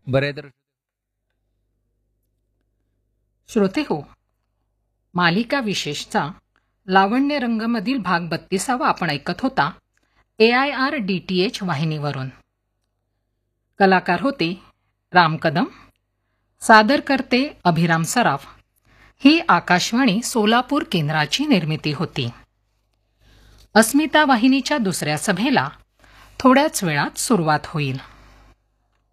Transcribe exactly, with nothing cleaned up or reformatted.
बरे तर श्रोते हो, मालिका विशेषचा लावण्य रंगमधील भाग बत्तीसावा आपण ऐकत होता ए I R D T H वाहिनीवरून. कलाकार होते राम कदम, सादर करते अभिराम सराफ. ही आकाशवाणी सोलापूर केंद्राची निर्मिती होती. अस्मिता वाहिनीच्या दुसऱ्या सभेला थोड्याच वेळात सुरुवात होईल.